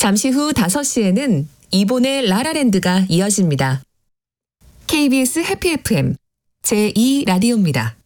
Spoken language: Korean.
잠시 후 5시에는 이본의 라라랜드가 이어집니다. KBS 해피 FM 제2 라디오입니다.